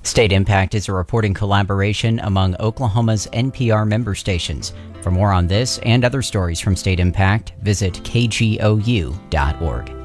State Impact is a reporting collaboration among Oklahoma's NPR member stations. For more on this and other stories from State Impact, visit kgou.org.